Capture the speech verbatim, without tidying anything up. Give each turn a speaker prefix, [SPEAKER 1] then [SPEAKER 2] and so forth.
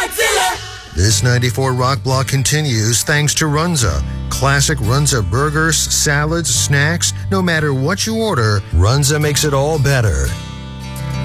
[SPEAKER 1] Godzilla!
[SPEAKER 2] This ninety-four Rock Block continues thanks to Runza. Classic Runza burgers, salads, snacks, no matter what you order, Runza makes it all better.